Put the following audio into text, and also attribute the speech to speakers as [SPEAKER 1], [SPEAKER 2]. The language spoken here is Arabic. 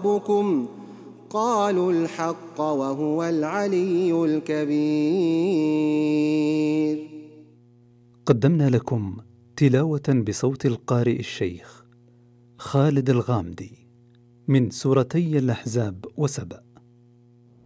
[SPEAKER 1] ربكم؟ قالوا الحق وهو العلي الكبير.
[SPEAKER 2] قدمنا لكم تلاوة بصوت القارئ الشيخ خالد الغامدي من سورتي الأحزاب وسبأ.